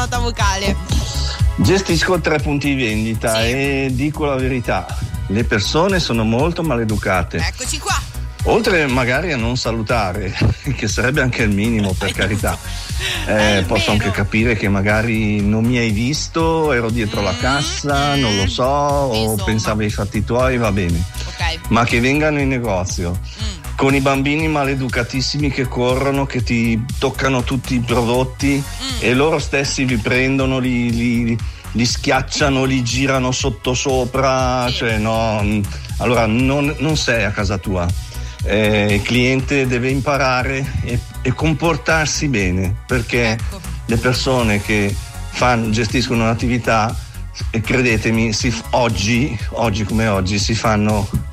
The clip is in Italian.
nota vocale. Gestisco 3 punti vendita, sì, e dico la verità, le persone sono molto maleducate. Eccoci qua. Oltre magari a non salutare, che sarebbe anche il minimo, per carità, posso anche capire che magari non mi hai visto, ero dietro la cassa, non lo so, o pensavi ai fatti tuoi, va bene. Okay. Ma che vengano in negozio con i bambini maleducatissimi che corrono, che ti toccano tutti i prodotti e loro stessi li prendono, li schiacciano, li girano sopra, cioè no, allora non sei a casa tua. Il cliente deve imparare e comportarsi bene, perché le persone che gestiscono un'attività, credetemi, oggi come oggi si fanno